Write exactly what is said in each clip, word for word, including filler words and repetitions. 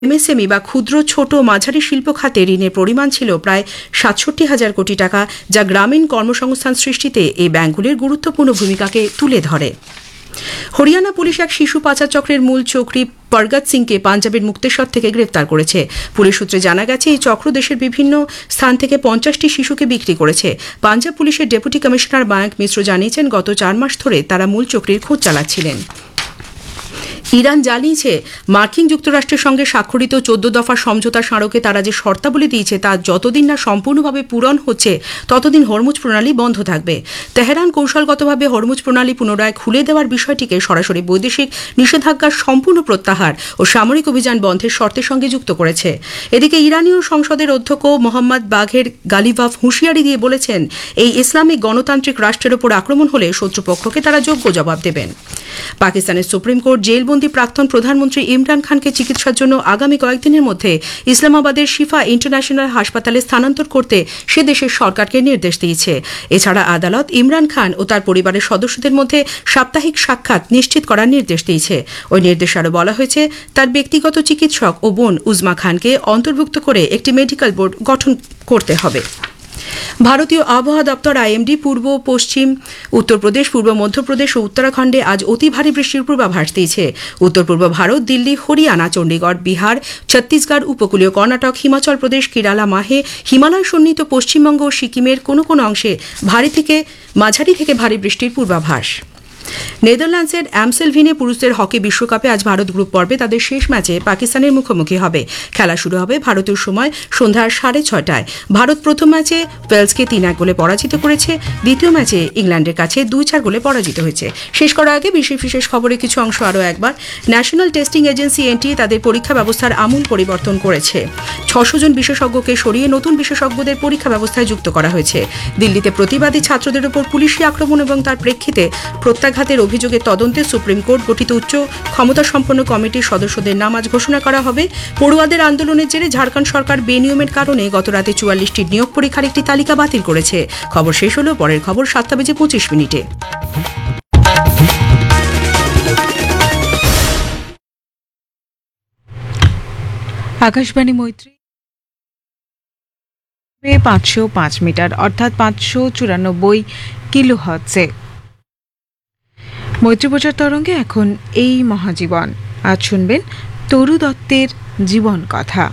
MSME বা ক্ষুদ্র ছোট মাঝারি শিল্প খাতে ঋণের পরিমাণ ছিল প্রায় সাতষট্টি হাজার কোটি টাকা, যা গ্রামীণ কর্মসংস্থান সৃষ্টিতে এই ব্যাংকগুলির গুরুত্বপূর্ণ ভূমিকাকে তুলে ধরে। হরিয়ানা পুলিশ এক শিশু পাচার চক্রের মূল চক্রী পরগত সিংকে পাঞ্জাবের মুক্তেশ্বর থেকে গ্রেপ্তার করেছে। পুলিশ সূত্রে জানা গেছে, এই চক্র দেশের বিভিন্ন স্থান থেকে পঞ্চাশটি শিশুকে বিক্রি করেছে। পাঞ্জাব পুলিশের ডেপুটি কমিশনার মায়াঙ্ক মিশ্র জানিয়েছেন, গত চার মাস ধরে তারা মূল চক্রীর খোঁজ চালাচ্ছিলেন। ইরান জানিয়েছে, মার্কিন যুক্তরাষ্ট্রের সঙ্গে স্বাক্ষরিত চোদ্দ দফা সমঝোতা স্মারকে তারা যে শর্তাবলী দিয়েছে তা যতদিন না সম্পূর্ণভাবে পূরণ হচ্ছে ততদিন হরমুজ প্রণালী বন্ধ থাকবে। তেহরান কৌশলগতভাবে হরমুজ প্রণালী পুনরায় খুলে দেওয়ার বিষয়টিকে সরাসরি বৈদেশিক নিষেধাজ্ঞার সম্পূর্ণ প্রত্যাহার ও সামরিক অভিযান বন্ধের শর্তের সঙ্গে যুক্ত করেছে। এদিকে ইরানীয় সংসদের অধ্যক্ষ মোহাম্মদ বাঘের গালিভাফ হুঁশিয়ারি দিয়ে বলেছেন, এই ইসলামিক গণতান্ত্রিক রাষ্ট্রের ওপর আক্রমণ হলে শত্রুপক্ষকে তারা যোগ্য জবাব দেবেন। পাকিস্তানের সুপ্রিম কোর্ট জেলবন্দি প্রাক্তন প্রধানমন্ত্রী ইমরান খানকে চিকিৎসার জন্য আগামী কয়েকদিনের মধ্যে ইসলামাবাদের শিফা ইন্টারন্যাশনাল হাসপাতালে স্থানান্তর করতে সে দেশের সরকারকে নির্দেশ দিয়েছে। এছাড়া আদালত ইমরান খান ও তার পরিবারের সদস্যদের মধ্যে সাপ্তাহিক সাক্ষাৎ নিশ্চিত করার নির্দেশ দিয়েছে। ওই নির্দেশে আরও বলা হয়েছে, তার ব্যক্তিগত চিকিৎসক ও বোন উজমা খানকে অন্তর্ভুক্ত করে একটি মেডিকেল বোর্ড গঠন করতে হবে। ভারতীয় আবহাওয়া দপ্তর আইএমডি পূর্ব পশ্চিম উত্তরপ্রদেশ, পূর্ব মধ্যপ্রদেশ ও উত্তরাখণ্ডে আজ অতি ভারী বৃষ্টির পূর্বাভাস দিয়েছে। উত্তর পূর্ব ভারত, দিল্লি, হরিয়ানা, চণ্ডীগড়, বিহার, ছত্তিশগড়, উপকূলীয় কর্ণাটক, হিমাচল প্রদেশ, কেরালা, মাহে, হিমালয় সন্নিহিত পশ্চিমবঙ্গ ও সিকিমের কোনো কোনো অংশে ভারী থেকে মাঝারি থেকে ভারী বৃষ্টির পূর্বাভাস। নেদারল্যান্ডসের অ্যামসেলভিনে পুরুষদের হকি বিশ্বকাপে আজ ভারত গ্রুপ পর্বে তাদের শেষ ম্যাচে পাকিস্তানের মুখোমুখি হবে। খেলা শুরু হবে ভারতীয় সময় সন্ধ্যা সাড়ে ছয়টায়। ভারত প্রথম ম্যাচে ওয়েলসকে তিন এক গোলে পরাজিত করেছে। দ্বিতীয় ম্যাচে ইংল্যান্ডের কাছে দুই চার গোলে পরাজিত হয়েছে। শেষ করার আগে বিশেষ বিশেষ খবরের কিছু অংশ আরও একবার। ন্যাশনাল টেস্টিং এজেন্সি এনটিএ তাদের পরীক্ষা ব্যবস্থার আমূল পরিবর্তন করেছে। ছশো জন বিশেষজ্ঞকে সরিয়ে নতুন বিশেষজ্ঞদের পরীক্ষা ব্যবস্থায় যুক্ত করা হয়েছে। দিল্লিতে প্রতিবাদী ছাত্রদের উপর পুলিশি আক্রমণ এবং তার প্রেক্ষিতে প্রত্যাঘাতের অভিযোগের তদন্তে সুপ্রিম কোর্ট গঠিত উচ্চ ক্ষমতাসম্পন্ন কমিটির সদস্যদের নাম আজ ঘোষণা করা হবে। পড়ুয়াদের আন্দোলনের জেরে ঝাড়খণ্ড সরকার বেনিয়মের কারণে গতরাতে চুয়াল্লিশটি নিয়োগ পরীক্ষার একটি তালিকা বাতিল করেছে। খবর শেষ হলো। পরের খবর সাতটা বেজে পঁচিশ মিনিটে। আকাশবাণী মৈত্রী পাঁচশো পাঁচ মিটার অর্থাৎ পাঁচশো চুরানব্বই কিলো হার্টজে মৈত্রী প্রচার তরঙ্গে এখন এই মহাজীবন। আজ শুনবেন তরু দত্তের জীবন কথা।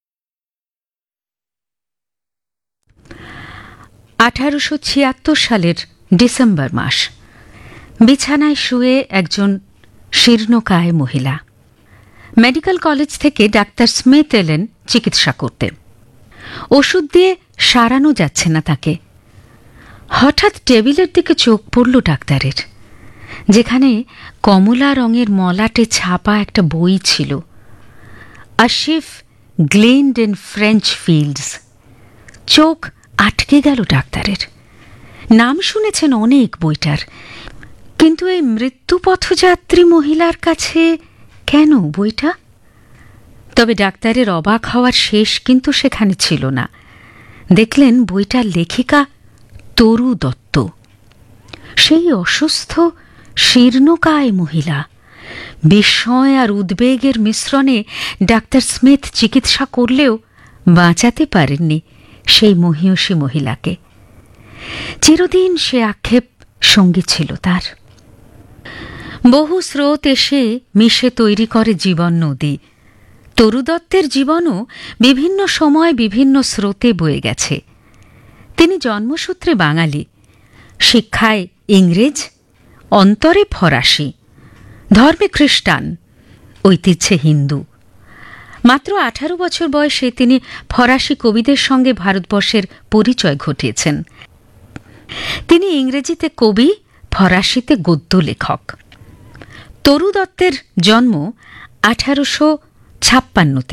আঠারোশো ছিয়াত্তর সালের ডিসেম্বর মাস। বিছানায় শুয়ে একজন শীর্ণকায় মহিলা। মেডিকেল কলেজ থেকে ডাক্তার স্মিথ এলেন চিকিৎসা করতে। ওষুধ দিয়ে সারানো যাচ্ছে না তাকে। হঠাৎ টেবিলের দিকে চোখ পড়ল ডাক্তারের, যেখানে কমলা রঙের মলাটে ছাপা একটা বই ছিল, আ শিপ গ্লেন্ড ইন ফ্রেঞ্চ ফিল্ডস। চোখ আটকে গেল ডাক্তারের। নাম শুনেছেন অনেক বইটার, কিন্তু এই মৃত্যুপথযাত্রী মহিলার কাছে কেন বইটা? তবে ডাক্তারের অবাক হওয়ার শেষ কিন্তু সেখানে ছিল না। দেখলেন বইটার লেখিকা তরু দত্ত, সেই অসুস্থ শীর্ণকায় মহিলা। বিস্ময় আর উদ্বেগের মিশ্রণে ডাক্তার স্মিথ চিকিৎসা করলেও বাঁচাতে পারেননি সেই মহিয়সী মহিলাকে। চিরদিন সে আক্ষেপ সঙ্গী ছিল তার। বহু স্রোত এসে মিশে তৈরি করে জীবন নদী। তরু দত্তের জীবনও বিভিন্ন সময় বিভিন্ন স্রোতে বয়ে গেছে। তিনি জন্মসূত্রে বাঙালি, শিক্ষায় ইংরেজ, অন্তরে ফরাসি, ধর্মে খ্রিস্টান, ঐতিহ্যে হিন্দু। মাত্র আঠারো বছর বয়সে তিনি ফরাসি কবিদের সঙ্গে ভারতবর্ষের পরিচয় ঘটিয়েছেন। তিনি ইংরেজিতে কবি, ফরাসিতে গদ্য লেখক। তরু দত্তের জন্ম আঠারোশো ছাপ্পান্নতে।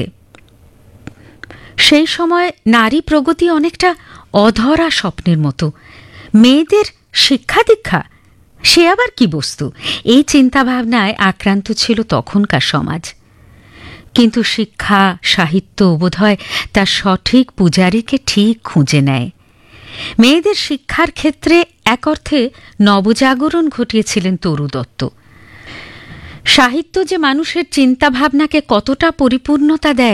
সেই সময় নারী প্রগতি অনেকটা অধরা স্বপ্নের মতো। মেয়েদের শিক্ষা দীক্ষা সে আবার কি বস্তু, এই চিন্তাভাবনায় আক্রান্ত ছিল তখনকার সমাজ। কিন্তু শিক্ষা, সাহিত্য বোধহয় তার সঠিক পূজারীকে ঠিক খুঁজে নেয়। মেয়েদের শিক্ষার ক্ষেত্রে এক অর্থে নবজাগরণ ঘটিয়েছিলেন তরু দত্ত। সাহিত্য যে মানুষের চিন্তাভাবনাকে কতটা পরিপূর্ণতা দেয়